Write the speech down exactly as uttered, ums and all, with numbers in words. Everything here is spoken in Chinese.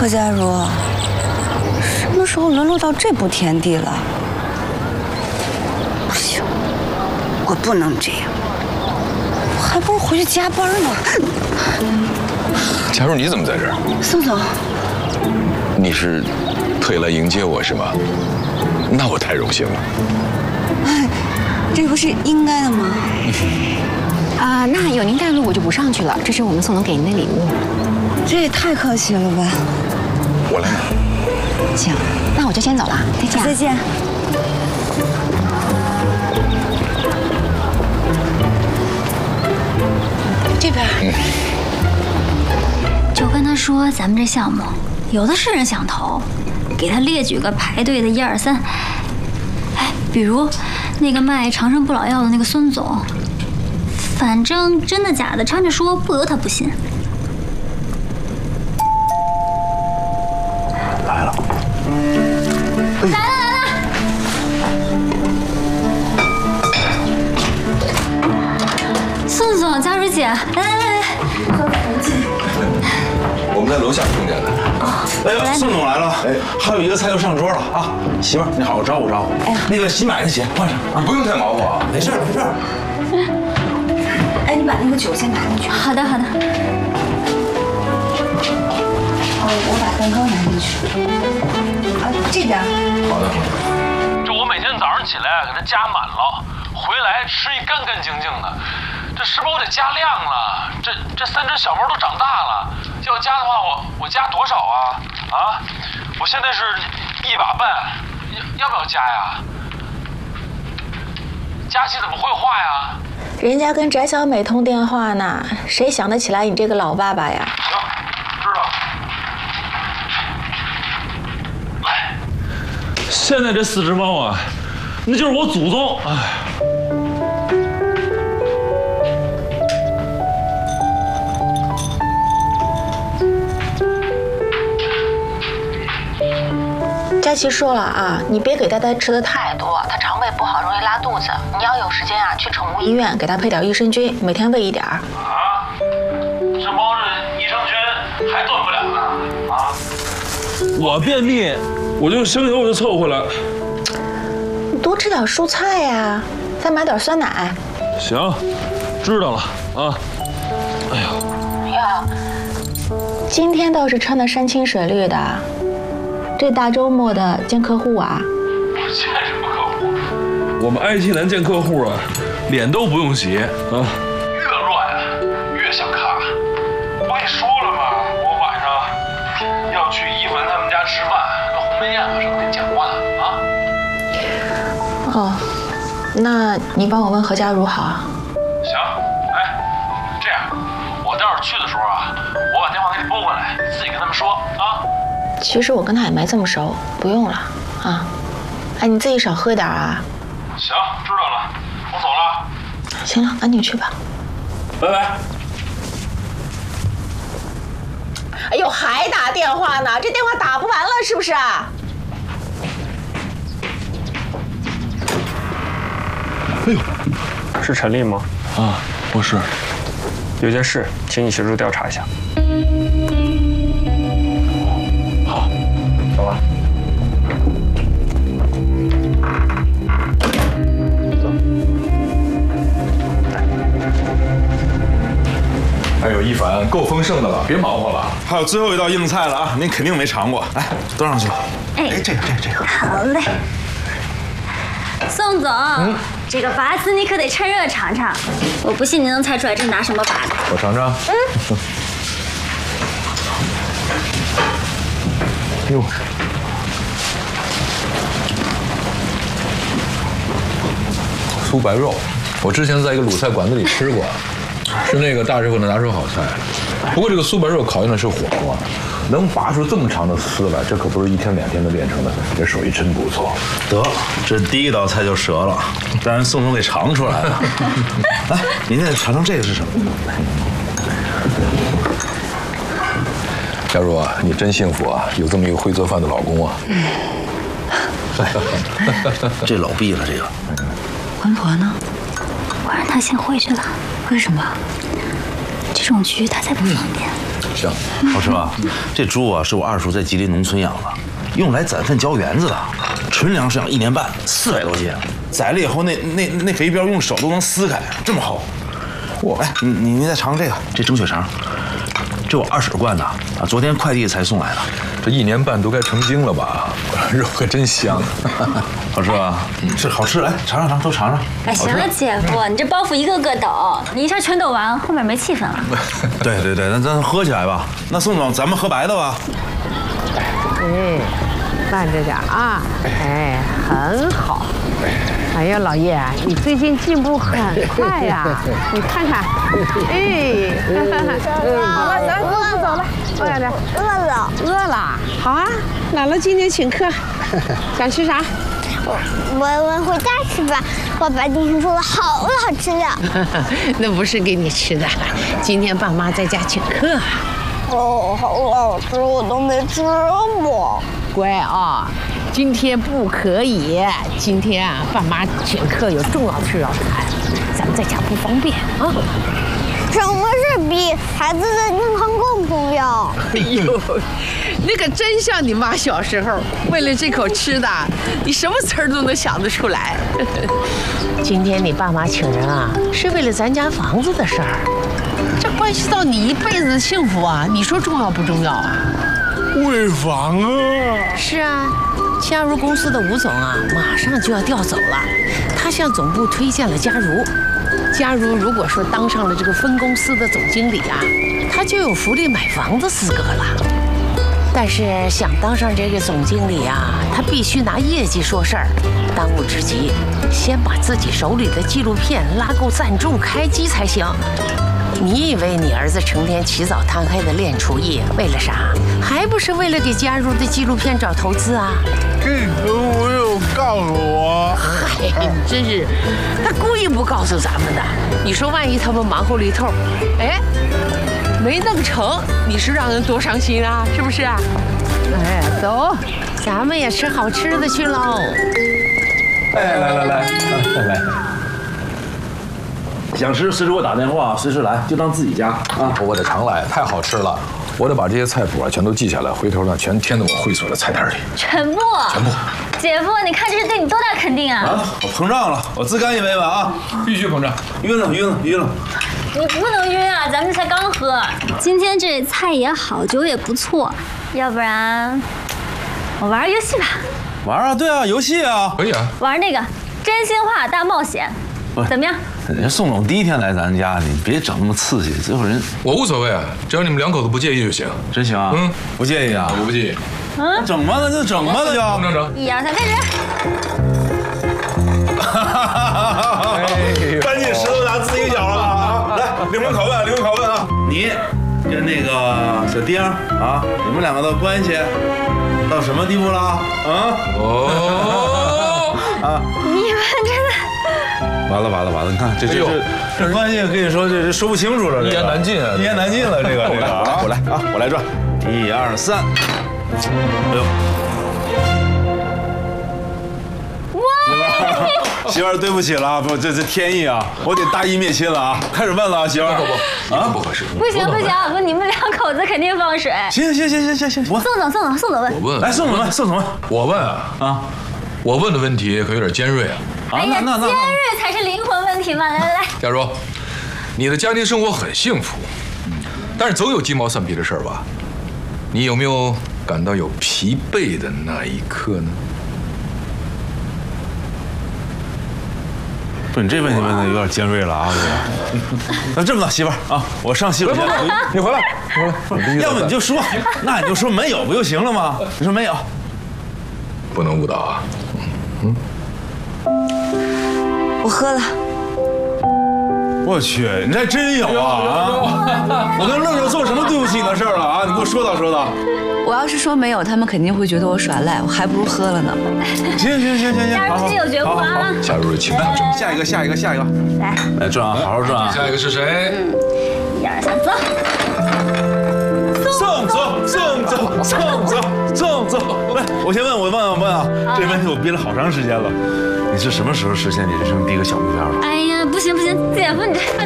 何佳茹，什么时候沦落到这步田地了？不行，我不能这样，我还不如回去加班呢。 佳茹，你怎么在这儿？ 宋总， 你是特意来迎接我是吗？那我太荣幸了。 哎，这不是应该的吗？ 啊，那有您带路，我就不上去了。这是我们宋总给您的礼物。 这也太客气了吧！ 我来拿。 行，那我就先走了，再见。 再见。这边。嗯。 就跟他说，咱们这项目有的是人想投，给他列举个排队的一二三。哎，比如那个卖长生不老药的那个孙总，反正真的假的掺着说，不由他不信。 来了， 来了来了！宋总，佳茹姐，来来来来， 我们在楼下碰见的。 哎呦，宋总来了！哎，还有一个菜就上桌了啊！媳妇儿，你好好招呼招呼。哎，那个新买的鞋换上啊！ 你不用太忙活啊， 没事没事。 哎，你把那个酒先拿进去。 好的好的。 哦，我把蛋糕拿进去。啊，这边。 好的。 这我每天早上起来给它加满了，回来吃一干干净净的。这是不是我得加量了？这这三只小猫都长大了，要加的话，我我加多少啊？啊，我现在是一把半，要要不要加呀？加气怎么会化呀？ 人家跟翟小美通电话呢，谁想得起来你这个老爸爸呀？ 行，知道。来， 现在这四只猫啊，那就是我祖宗，哎。 佳琪说了啊，你别给呆呆吃的太多，他肠胃不好，容易拉肚子。你要有时间啊，去宠物医院给他配点益生菌，每天喂一点儿。 啊，这猫这益生菌还断不了呢啊！ 我便秘，我就生油我就凑合了。 你多吃点蔬菜呀，再买点酸奶。 行，知道了啊。哎呀， 呀，今天倒是穿的山清水绿的。这大周末的见客户啊？ 我见什么客户？ 我们 I T 男见客户啊，脸都不用洗啊。 越乱越想卡。不跟你说了吗？我晚上要去一凡他们家吃饭，那鸿门宴嘛，什么跟你讲过的啊？ 哦，那你帮我问何佳茹好啊。 行，哎，这样，我待会儿去的时候啊，我把电话给你拨过来，你自己跟他们说啊。 其实我跟他也没这么熟，不用了啊。哎，你自己少喝点啊。 行，知道了，我走了。 行了，赶紧去吧。 拜拜。 哎呦，还打电话呢？这电话打不完了是不是啊？ 哎呦，是陈丽吗？ 啊，我是。 有件事，请你协助调查一下。 好， 走吧。走。 哎呦，一凡，够丰盛的了，别忙活了。 还有最后一道硬菜了啊，您肯定没尝过，来，端上去。 哎， 哎，这个，这个，这个。 好嘞。宋总，嗯、这个拔丝你可得趁热尝尝，我不信你能猜出来这拿什么拔的。 我尝尝。嗯。哟。酥白肉，我之前在一个鲁菜馆子里吃过，是那个大师傅的拿手好菜。不过这个酥白肉考验的是火候啊，能拔出这么长的丝来，这可不是一天两天能练成的，这手艺真不错。 得，这第一道菜就折了，但是宋总给尝出来了。来，您再尝尝这个是什么？ 佳茹啊，你真幸福啊，有这么一个会做饭的老公啊。 这老毕了，这个。 官婆呢？我让她先回去了。为什么？这种局她才不方便。 行， 好吃吧？这猪啊，是我二叔在吉林农村养的，用来攒粪浇园子的，纯粮食养一年半，四百多斤，宰了以后那那那肥膘用手都能撕开，这么厚。我哎，你你你再尝尝这个，这蒸血肠，这我二婶灌的啊，昨天快递才送来的。 这一年半都该成精了吧？肉可真香， 好吃吧？是好吃，来尝尝尝，都尝尝。 哎，行了，姐夫，你这包袱一个个抖，你一下全抖完，后面没气氛了。 对对对，那咱喝起来吧。那宋总，咱们喝白的吧。 哎，慢着点啊！哎，很好。哎呀，老叶，你最近进步很快呀！你看看，哎，好了，咱不走了。饿了，饿了，饿了。好啊，姥姥今天请客，想吃啥？ 我我我回家吃吧。爸爸今天做的好好吃的。 那不是给你吃的，今天爸妈在家请客。 哦，好好吃，我都没吃过。 乖啊，今天不可以。今天啊，爸妈请客有重要事要谈，咱们在家不方便啊。 什么是比孩子的健康更重要？ 哎呦，那可真像你妈小时候，为了这口吃的，你什么词儿都能想得出来。今天你爸妈请人啊，是为了咱家房子的事儿，这关系到你一辈子的幸福啊，你说重要不重要啊？ 为房啊！ 是啊，嘉如公司的吴总啊，马上就要调走了，他向总部推荐了嘉如。嘉如如果说当上了这个分公司的总经理啊，他就有福利买房子资格了。但是想当上这个总经理啊，他必须拿业绩说事儿。当务之急，先把自己手里的纪录片拉够赞助开机才行。你以为你儿子成天起早贪黑的练厨艺，为了啥？还不是为了给嘉如的纪录片找投资啊？ 这个我有告诉我。 嗨，你真是，他故意不告诉咱们的。你说万一他们忙活了一通，哎，没弄成，你是让人多伤心啊？是不是啊？哎，走，咱们也吃好吃的去喽。 哎，来来来来。想吃随时给我打电话，随时来，就当自己家啊！ 我得常来，太好吃了。我得把这些菜谱啊全都记下来，回头呢全添到我会所的菜单里。 全部？ 全部。 姐夫，你看这是对你多大肯定啊！ 啊，我膨胀了，我自干一杯吧啊！ 必须膨胀， 晕了晕了晕了！ 你不能晕啊，咱们才刚喝。今天这菜也好，酒也不错，要不然我玩游戏吧。 玩啊，对啊，游戏啊， 可以啊。 玩那个真心话大冒险，怎么样？ 人家宋总第一天来咱家，你别整那么刺激，这会儿人我无所谓啊，只要你们两口子不介意就行。 真行啊？嗯，不介意啊？ 我不介意。 嗯， 整吧，那就整吧，那就整整整。 一二三，开始。 搬起石头砸自己脚了啊！来，灵魂拷问，灵魂拷问啊！你跟那个小丁啊，你们两个的关系到什么地步了啊？ 哦啊！ 你们真的。 完了完了完了！你看这这这这关系，跟你说这这说不清楚了， 一言难尽啊， 一言难尽了。这个我来我来啊，我来转，一二三，哎呦！哇！媳妇儿，对不起了，不，这这天意啊，我得大义灭亲了啊！开始问了，媳妇儿， 不不啊，不合适。 不行不行，不，你们两口子肯定放水。 行行行行行行， 宋总宋总宋总问， 我问， 来宋总问，宋总问， 我问啊啊，我问的问题可有点尖锐啊。 哎呀，尖锐才是灵魂问题嘛！来来来， 假如你的家庭生活很幸福，但是总有鸡毛蒜皮的事儿吧？你有没有感到有疲惫的那一刻呢？ 不，你这问题问的有点尖锐了啊！那这么着，媳妇儿啊，我上洗手间， 你回来，回来， 要不你就说，那你就说没有不就行了吗？你说没有， 不能误导啊。嗯。 我喝了。 我去，你这真有啊啊！我跟乐乐做什么对不起你的事儿了啊？你给我说道说道。 我要是说没有，他们肯定会觉得我耍赖，我还不如喝了呢。 行行行行行， 嘉如真有觉悟啊！ 嘉如的情况正。 下一个，下一个，下一个， 来来转啊，好好转啊。 下一个是谁？ 嗯，一二三，走。 宋总，宋总，宋总，宋总，来，我先问，我问啊问啊，这问题我憋了好长时间了。你是什么时候实现你人生第一个小目标的？ 哎呀，不行不行，姐夫你这。